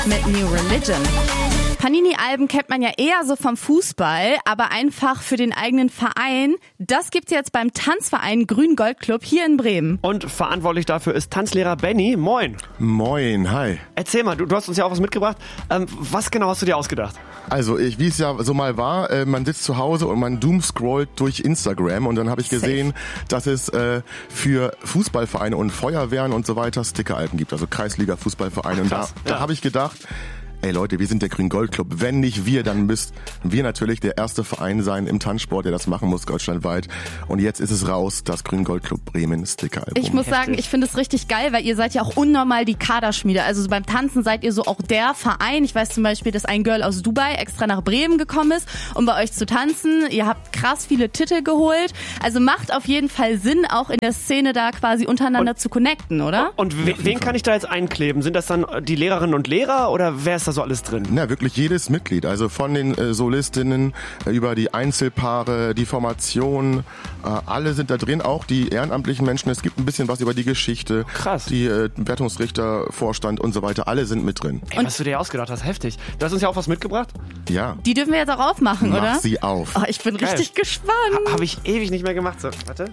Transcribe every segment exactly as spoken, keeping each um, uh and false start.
mit New Religion. Panini-Alben kennt man ja eher so vom Fußball, aber einfach für den eigenen Verein. Das gibt's jetzt beim Tanzverein Grün-Gold-Club hier in Bremen. Und verantwortlich dafür ist Tanzlehrer Benny. Moin. Moin, hi. Erzähl mal, du, du hast uns ja auch was mitgebracht. Ähm, was genau hast du dir ausgedacht? Also, ich, wie es ja so mal war, äh, man sitzt zu Hause und man doomscrollt durch Instagram und dann habe ich gesehen, Safe. dass es äh, für Fußballvereine und Feuerwehren und so weiter Stickeralben gibt, also Kreisliga-Fußballvereine. Und da, da habe ich gedacht, ey Leute, wir sind der Grün-Gold-Club. Wenn nicht wir, dann müsst wir natürlich der erste Verein sein im Tanzsport, der das machen muss, deutschlandweit. Und jetzt ist es raus, das Grün-Gold-Club Bremen Stickeralbum. Ich muss sagen, ich finde es richtig geil, weil ihr seid ja auch unnormal die Kaderschmiede. Also so beim Tanzen seid ihr so auch der Verein. Ich weiß zum Beispiel, dass ein Girl aus Dubai extra nach Bremen gekommen ist, um bei euch zu tanzen. Ihr habt krass viele Titel geholt. Also macht auf jeden Fall Sinn, auch in der Szene da quasi untereinander und, zu connecten, oder? Und we- wen kann ich da jetzt einkleben? Sind das dann die Lehrerinnen und Lehrer oder wer ist da so alles drin? Na, wirklich jedes Mitglied, also von den äh, Solistinnen äh, über die Einzelpaare, die Formation, äh, alle sind da drin, auch die ehrenamtlichen Menschen. Es gibt ein bisschen was über die Geschichte, krass, die äh, Wertungsrichter, Vorstand und so weiter, alle sind mit drin. Ey, und was du dir ausgedacht hast, heftig. Du hast uns ja auch was mitgebracht? Ja. Die dürfen wir jetzt auch aufmachen, Mach oder? Mach sie auf. Oh, ich bin Geil. richtig gespannt. Ha- Habe ich ewig nicht mehr gemacht. So, warte.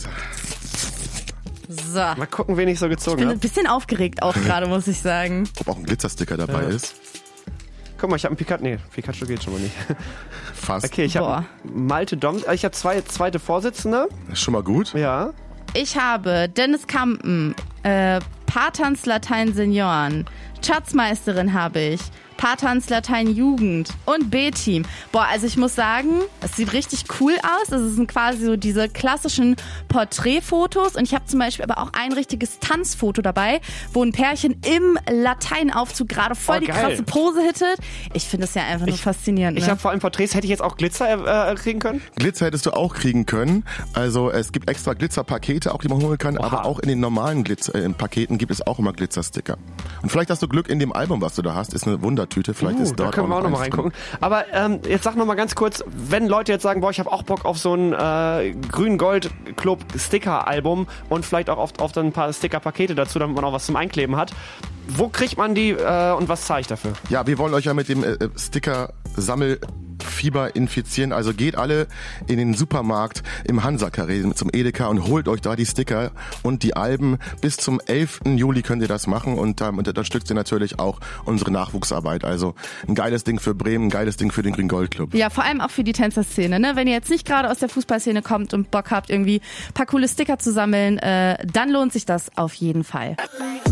So. Mal gucken, wen ich so gezogen habe. Ich bin ein bisschen aufgeregt auch gerade, muss ich sagen. Ob auch ein Glitzersticker dabei ja. ist. Guck mal, ich habe einen Pikachu. Nee, Pikachu geht schon mal nicht. Fast. Okay, ich habe Malte Dom. Ich habe zwei zweite Vorsitzende. Das ist schon mal gut. Ja. Ich habe Dennis Kampen, äh, Paartanz Latein Senioren, Schatzmeisterin habe ich, Paartanz Latein Jugend und B-Team. Boah, also ich muss sagen, es sieht richtig cool aus. Es sind quasi so diese klassischen Porträtfotos und ich habe zum Beispiel aber auch ein richtiges Tanzfoto dabei, wo ein Pärchen im Lateinaufzug gerade voll oh, die geil. krasse Pose hittet. Ich finde das ja einfach nur ich, faszinierend. Ich ne? habe vor allem Porträts, hätte ich jetzt auch Glitzer äh, kriegen können? Glitzer hättest du auch kriegen können. Also es gibt extra Glitzerpakete, auch die man holen kann, Oha. aber auch in den normalen Glitzer, äh, Paketen gibt es auch immer Glitzersticker. Und vielleicht hast du Glück in dem Album, was du da hast, ist eine Wundertüte. Vielleicht uh, ist dort da können wir auch noch mal eins reingucken. Drin. Aber ähm, jetzt sag noch mal ganz kurz, wenn Leute jetzt sagen, boah, ich habe auch Bock auf so ein äh, Grün-Gold-Club-Sticker-Album und vielleicht auch auf, auf dann ein paar Sticker-Pakete dazu, damit man auch was zum Einkleben hat. Wo kriegt man die äh, und was zahle ich dafür? Ja, wir wollen euch ja mit dem äh, Sticker-Sammel Fieber infizieren, also geht alle in den Supermarkt im Hansa-Karree zum Edeka und holt euch da die Sticker und die Alben. Bis zum elften Juli könnt ihr das machen und damit unterstützt ihr natürlich auch unsere Nachwuchsarbeit. Also ein geiles Ding für Bremen, ein geiles Ding für den Grün-Gold-Club. Ja, vor allem auch für die Tänzerszene. Ne? Wenn ihr jetzt nicht gerade aus der Fußballszene kommt und Bock habt, irgendwie ein paar coole Sticker zu sammeln, äh, dann lohnt sich das auf jeden Fall.